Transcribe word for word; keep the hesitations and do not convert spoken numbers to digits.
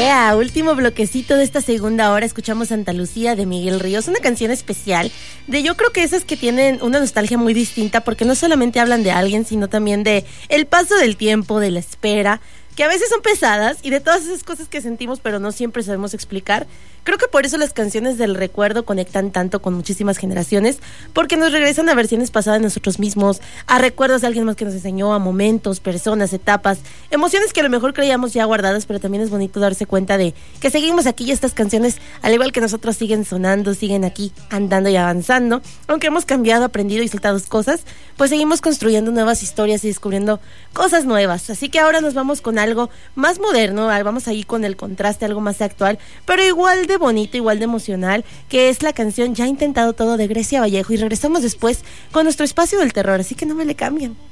Yeah, último bloquecito de esta segunda hora. Escuchamos Santa Lucía de Miguel Ríos, una canción especial de, yo creo que esas que tienen una nostalgia muy distinta, porque no solamente hablan de alguien, sino también de el paso del tiempo, de la espera, que a veces son pesadas, y de todas esas cosas que sentimos pero no siempre sabemos explicar. Creo que por eso las canciones del recuerdo conectan tanto con muchísimas generaciones, porque nos regresan a versiones pasadas de nosotros mismos, a recuerdos de alguien más que nos enseñó, a momentos, personas, etapas, emociones que a lo mejor creíamos ya guardadas, pero también es bonito darse cuenta de que seguimos aquí y estas canciones, al igual que nosotros, siguen sonando, siguen aquí andando y avanzando. Aunque hemos cambiado, aprendido y soltado cosas, pues seguimos construyendo nuevas historias y descubriendo cosas nuevas. Así que ahora nos vamos con algo más moderno, vamos ahí con el contraste, algo más actual, pero igual de bonito, igual de emocional, que es la canción Ya he intentado todo de Grecia Vallejo, y regresamos después con nuestro espacio del terror, así que no me le cambien.